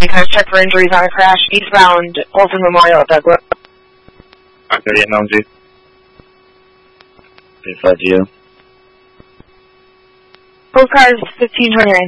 cars check for injuries on a crash eastbound Olson Memorial at Douglas. 38 Mountain 35 Geo. Post cars 1529.